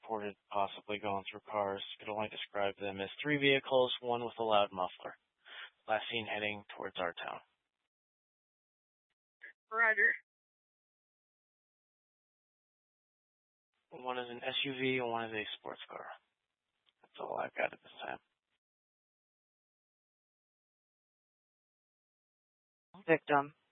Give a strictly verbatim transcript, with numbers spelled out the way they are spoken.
reported possibly going through cars. Could only describe them as three vehicles, one with a loud muffler. Last seen heading towards our town. Roger. One is an S U V and one is a sports car. That's all I've got at this time. Victim.